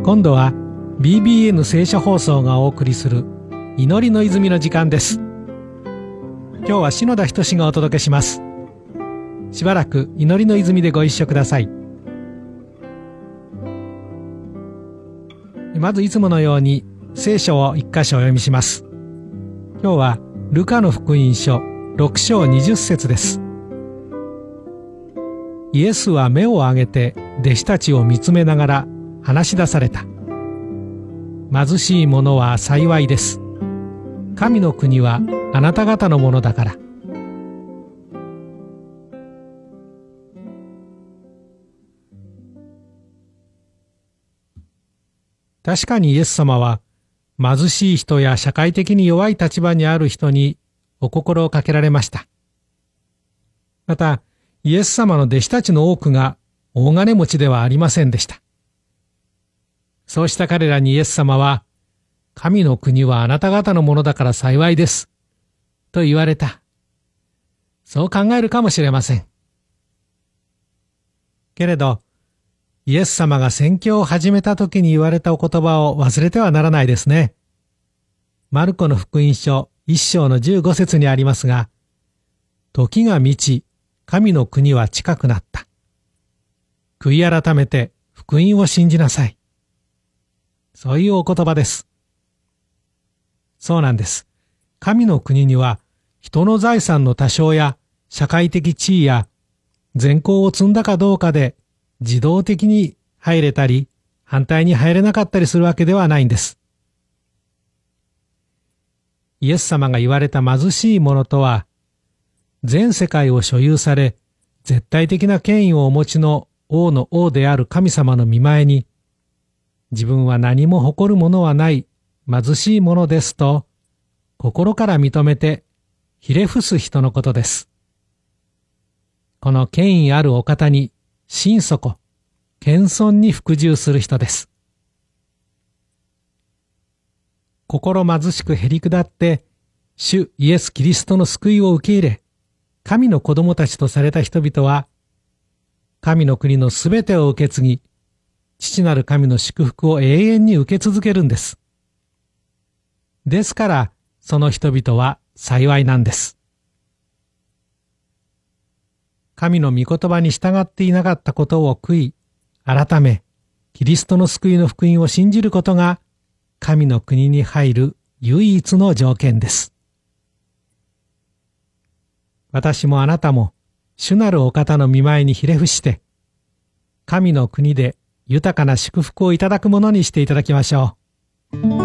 今度は BBN 聖書放送がお送りする祈りの泉の時間です。今日は篠田仁がお届けします。しばらく祈りの泉でご一緒ください。まずいつものように聖書を一箇所お読みします。今日はルカの福音書6章20節です。イエスは目を上げて弟子たちを見つめながら話し出された。貧しい者は幸いです。神の国はあなた方のものだから。確かにイエス様は貧しい人や社会的に弱い立場にある人にお心をかけられました。また、イエス様の弟子たちの多くが大金持ちではありませんでした。そうした彼らにイエス様は、神の国はあなた方のものだから幸いです、と言われた。そう考えるかもしれません。けれど、イエス様が宣教を始めた時に言われたお言葉を忘れてはならないですね。マルコの福音書1章の15節にありますが、時が満ち、神の国は近くなった。悔い改めて福音を信じなさい。そういうお言葉です。そうなんです。神の国には人の財産の多少や社会的地位や善行を積んだかどうかで自動的に入れたり反対に入れなかったりするわけではないんです。イエス様が言われた貧しい者とは、全世界を所有され絶対的な権威をお持ちの王の王である神様の御前に、自分は何も誇るものはない貧しいものですと心から認めてひれ伏す人のことです。この権威あるお方に心底謙遜に服従する人です。心貧しくへりくだって主イエス・キリストの救いを受け入れ、神の子供たちとされた人々は神の国のすべてを受け継ぎ、父なる神の祝福を永遠に受け続けるんです。ですから、その人々は幸いなんです。神の御言葉に従っていなかったことを悔い、改め、キリストの救いの福音を信じることが、神の国に入る唯一の条件です。私もあなたも、主なるお方の御前にひれ伏して、神の国で豊かな祝福をいただくものにしていただきましょう。